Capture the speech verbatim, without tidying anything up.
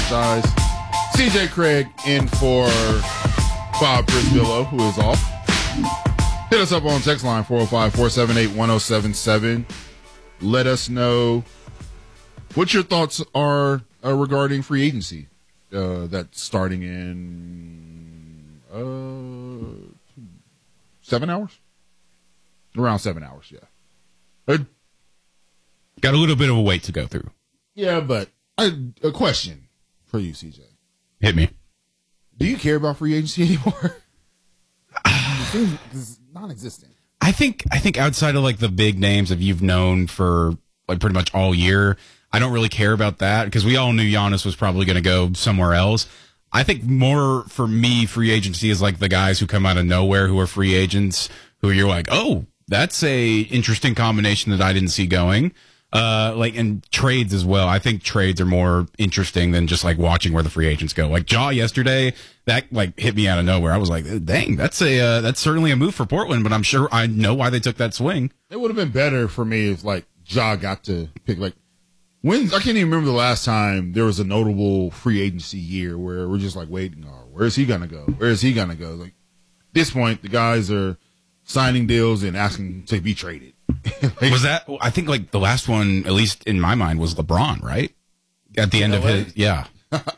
apologize. C J Craig in for Bob Prisvillo, who is off. Hit us up on text line four oh five, four seven eight, one oh seven seven. Let us know what your thoughts are uh, regarding free agency. Uh, that's starting in uh, seven hours? Around seven hours, yeah. Uh, Got a little bit of a wait to go through. yeah, but I, a question for you, C J. Hit me. Do you care about free agency anymore? It's non-existent. I think I think outside of like the big names that you've known for like pretty much all year, I don't really care about that because we all knew Giannis was probably going to go somewhere else. I think more for me, free agency is like the guys who come out of nowhere who are free agents who you're like, oh, that's a interesting combination that I didn't see going. Uh, like, and trades as well. I think trades are more interesting than just like watching where the free agents go. Like Ja yesterday, that like hit me out of nowhere. I was like, dang, that's a, uh, that's certainly a move for Portland, but I'm sure I know why they took that swing. It would have been better for me if like Ja got to pick like when I can't even remember the last time there was a notable free agency year where we're just like waiting, oh, where is he gonna go? Where is he gonna go? Like at this point, the guys are signing deals and asking to be traded. Like, Was that, I think like the last one, at least in my mind, was LeBron, right? At the end of his, yeah.